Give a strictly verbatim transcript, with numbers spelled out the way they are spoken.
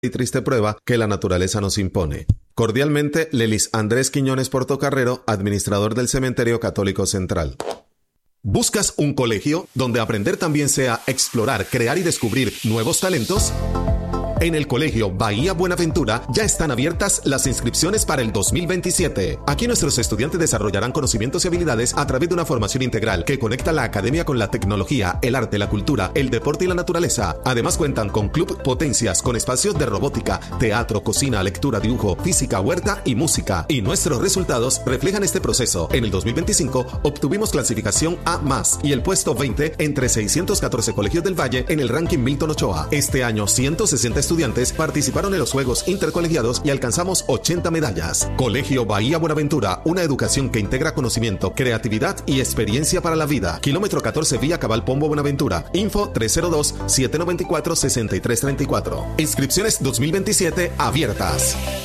y triste prueba que la naturaleza nos impone. Cordialmente, Lelis Andrés Quiñones Portocarrero, administrador del Cementerio Católico Central. ¿Buscas un colegio donde aprender también sea explorar, crear y descubrir nuevos talentos? En el Colegio Bahía Buenaventura ya están abiertas las inscripciones para el dos mil veintisiete. Aquí nuestros estudiantes desarrollarán conocimientos y habilidades a través de una formación integral que conecta la academia con la tecnología, el arte, la cultura, el deporte y la naturaleza. Además cuentan con Club Potencias, con espacios de robótica, teatro, cocina, lectura, dibujo, física, huerta y música. Y nuestros resultados reflejan este proceso. En el dos mil veinticinco obtuvimos clasificación A más y el puesto veinte entre seiscientos catorce colegios del Valle en el ranking Milton Ochoa. Este año ciento sesenta estudiantes estudiantes participaron en los Juegos Intercolegiados y alcanzamos ochenta medallas. Colegio Bahía Buenaventura, una educación que integra conocimiento, creatividad y experiencia para la vida. Kilómetro catorce Vía Cabal Pombo Buenaventura. Info tres cero dos, siete nueve cuatro, seis tres tres cuatro. Inscripciones dos mil veintisiete abiertas.